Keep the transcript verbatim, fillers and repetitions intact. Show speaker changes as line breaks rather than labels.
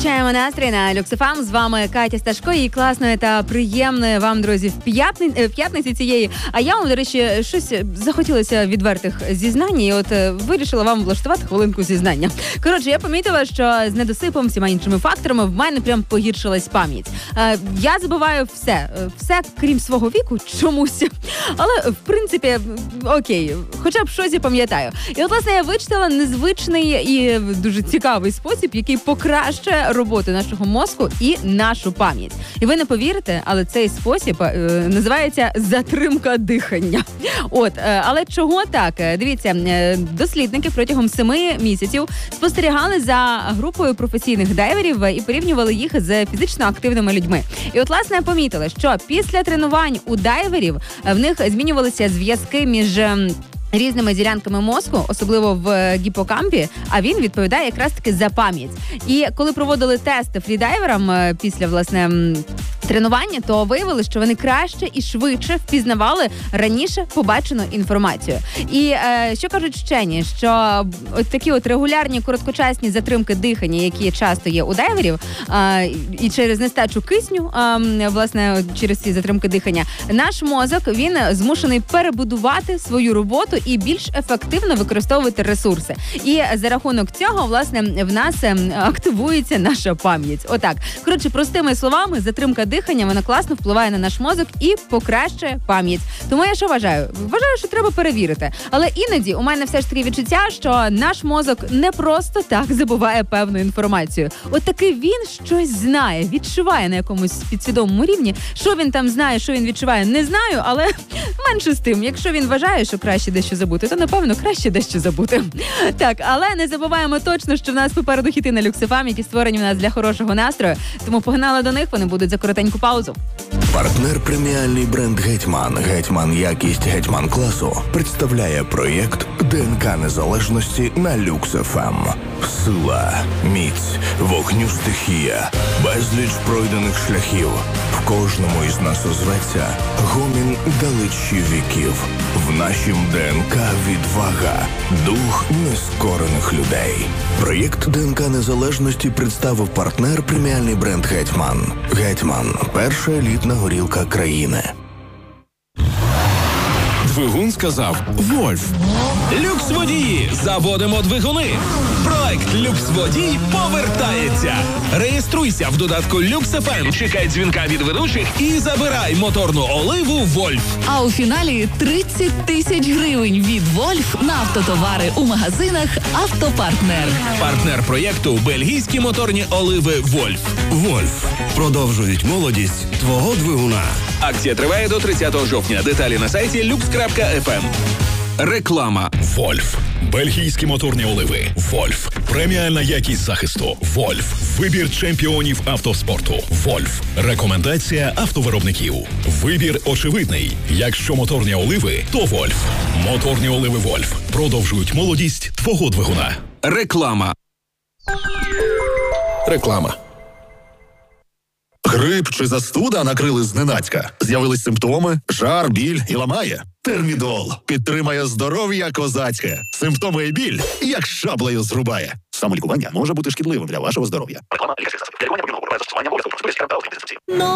Качаємо настрій на Люкс еф ем. З вами Катя Сташко. І класної та приємної вам, друзі, в п'ятниці, в п'ятниці цієї. А я вам, до речі, щось захотілося відвертих зізнань. І от вирішила вам влаштувати хвилинку зізнання. Коротше, я помітила, що з недосипом, всіма іншими факторами, в мене прям погіршилась пам'ять. Я забуваю все. Все, крім свого віку, чомусь. Але, в принципі, окей. Хоча б щось я пам'ятаю. І от, власне, я вичитала незвичний і дуже цікавий спосіб, який покращує роботу нашого мозку і нашу пам'ять. І ви не повірите, але цей спосіб е, називається затримка дихання. От, е, але чого так? Дивіться, е, дослідники протягом семи місяців спостерігали за групою професійних дайверів і порівнювали їх з фізично активними людьми. І от, власне, помітили, що після тренувань у дайверів в них змінювалися зв'язки між різними ділянками мозку, особливо в гіпокампі, а він відповідає якраз таки за пам'ять. І коли проводили тести фрідайверам після, власне, тренування, то виявили, що вони краще і швидше впізнавали раніше побачену інформацію. І е, що кажуть вчені, що от такі от регулярні короткочасні затримки дихання, які часто є у дайверів, е, і через нестачу кисню, е, власне, через ці затримки дихання, наш мозок, він змушений перебудувати свою роботу і більш ефективно використовувати ресурси. І за рахунок цього, власне, в нас активується наша пам'ять. Отак. Коротше, простими словами, затримка дихання, вона класно впливає на наш мозок і покращує пам'ять. Тому я що вважаю? Вважаю, що треба перевірити. Але іноді у мене все ж таки відчуття, що наш мозок не просто так забуває певну інформацію. От таки він щось знає, відчуває на якомусь підсвідомому рівні. Що він там знає, що він відчуває, не знаю, але менше з тим. Якщо він вважає, що краще дещо забути, то, напевно, краще дещо забути. Так, але не забуваємо точно, що в нас попереду хіти на Люкс еф ем, які створені в нас для хорошого настрою. Тому погнали до них, вони будуть за коротеньку паузу.
Партнер преміальний бренд «Гетьман», «Гетьман якість», «Гетьман класу» представляє проєкт ДНК незалежності на Люкс еф ем. Сила, міць, вогню стихія, безліч пройдених шляхів. В кожному із нас озветься гомін далечі віків. В нашім ДНК відвага, дух нескорених людей. Проєкт ДНК незалежності представив партнер преміальний бренд «Гетьман». «Гетьман» – перша елітна горілка країни.
Двигун сказав «Вольф». Люкс-водії, заводимо двигуни. Проект «Люкс-водій» повертається. Реєструйся в додатку Люкс еф ем, чекай дзвінка від ведучих і забирай моторну оливу «Вольф».
А у фіналі тридцять тисяч гривень від «Вольф» на автотовари у магазинах «Автопартнер».
Партнер проєкту – бельгійські моторні оливи «Вольф».
«Вольф» продовжують молодість твого двигуна.
Акція триває до тридцятого жовтня. Деталі на сайті люкс крапка еф ем. Реклама.
«Вольф». Бельгійські моторні оливи. «Вольф». Преміальна якість захисту. «Вольф». Вибір чемпіонів автоспорту. «Вольф». Рекомендація автовиробників. Вибір очевидний. Якщо моторні оливи, то «Вольф». Моторні оливи «Вольф» продовжують молодість твого двигуна.
Реклама.
Реклама.
Грип чи застуда накрили зненацька. З'явились симптоми, жар, біль і ламає. Термідол підтримає здоров'я козацьке. Симптоми і біль як шаблею зрубає. Самолікування може бути шкідливим для вашого здоров'я. Реклама лікарських засобів. Для лікування подібного застосування обов'язково користуйтесь